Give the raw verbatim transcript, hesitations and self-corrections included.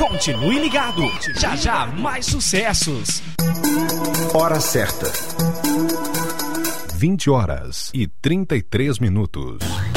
Continue ligado. Já já mais sucessos. Hora certa. vinte horas e trinta e três minutos.